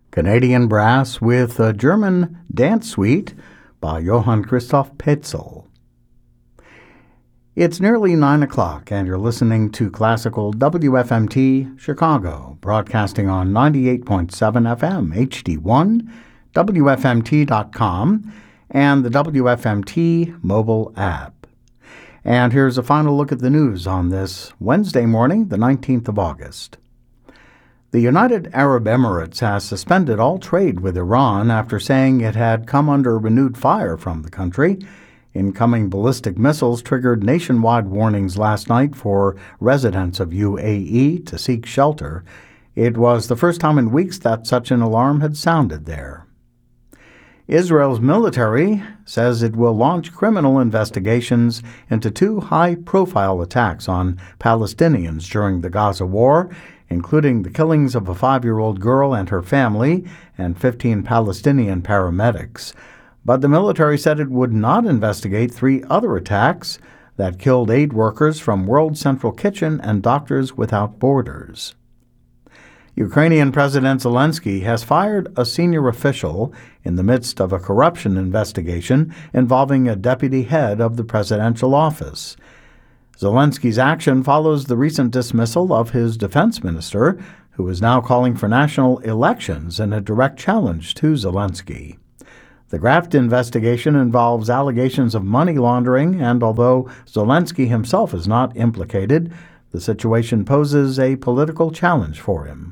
Canadian Brass with a German Dance Suite by Johann Christoph Petzel. It's nearly 9 o'clock, and you're listening to Classical WFMT Chicago, broadcasting on 98.7 FM HD1, WFMT.com, and the WFMT mobile app. And here's a final look at the news on this Wednesday morning, the 19th of August. The United Arab Emirates has suspended all trade with Iran after saying it had come under renewed fire from the country. Incoming ballistic missiles triggered nationwide warnings last night for residents of UAE to seek shelter. It was the first time in weeks that such an alarm had sounded there. Israel's military says it will launch criminal investigations into two high-profile attacks on Palestinians during the Gaza war, including the killings of a 5-year-old girl and her family and 15 Palestinian paramedics. But the military said it would not investigate 3 other attacks that killed aid workers from World Central Kitchen and Doctors Without Borders. Ukrainian President Zelensky has fired a senior official in the midst of a corruption investigation involving a deputy head of the presidential office. Zelensky's action follows the recent dismissal of his defense minister, who is now calling for national elections in a direct challenge to Zelensky. The graft investigation involves allegations of money laundering, and although Zelensky himself is not implicated, the situation poses a political challenge for him.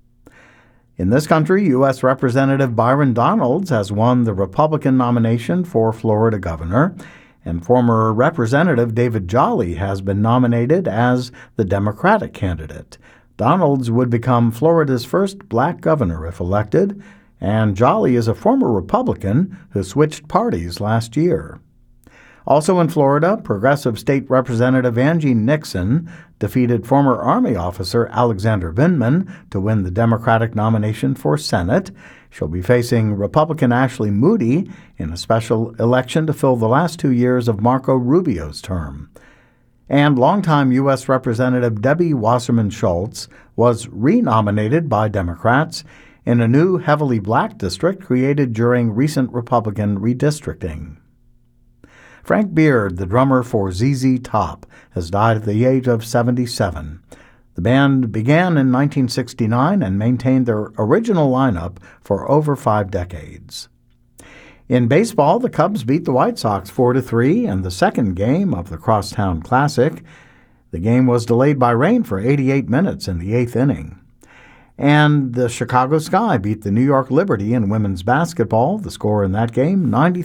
In this country, U.S. Representative Byron Donalds has won the Republican nomination for Florida governor, and former Representative David Jolly has been nominated as the Democratic candidate. Donalds would become Florida's first black governor if elected, and Jolly is a former Republican who switched parties last year. Also in Florida, Progressive State Representative Angie Nixon defeated former Army officer Alexander Vindman to win the Democratic nomination for Senate. She'll be facing Republican Ashley Moody in a special election to fill the last 2 years of Marco Rubio's term. And longtime U.S. Representative Debbie Wasserman Schultz was renominated by Democrats in a new heavily black district created during recent Republican redistricting. Frank Beard, the drummer for ZZ Top, has died at the age of 77. The band began in 1969 and maintained their original lineup for over 5 decades. In baseball, the Cubs beat the White Sox 4-3 in the second game of the Crosstown Classic. The game was delayed by rain for 88 minutes in the 8th inning. And the Chicago Sky beat the New York Liberty in women's basketball. The score in that game,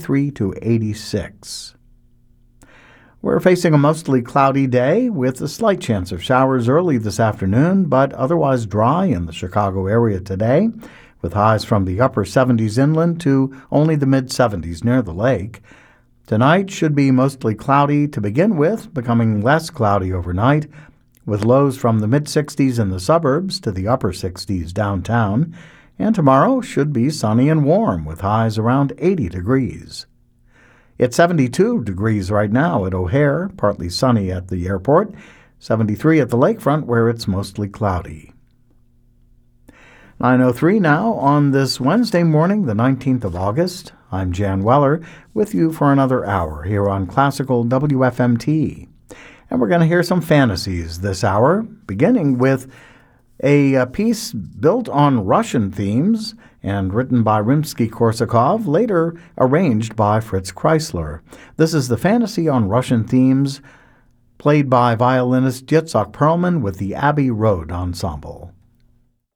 93-86. We're facing a mostly cloudy day with a slight chance of showers early this afternoon, but otherwise dry in the Chicago area today, with highs from the upper 70s inland to only the mid-70s near the lake. Tonight should be mostly cloudy to begin with, becoming less cloudy overnight, with lows from the mid-60s in the suburbs to the upper 60s downtown, and tomorrow should be sunny and warm with highs around 80 degrees. It's 72 degrees right now at O'Hare, partly sunny at the airport, 73 at the lakefront where it's mostly cloudy. 9:03 now on this Wednesday morning, the 19th of August. I'm Jan Weller with you for another hour here on Classical WFMT. And we're going to hear some fantasies this hour, beginning with a piece built on Russian themes and written by Rimsky-Korsakov, later arranged by Fritz Kreisler. This is the Fantasy on Russian Themes, played by violinist Yitzhak Perlman with the Abbey Road Ensemble.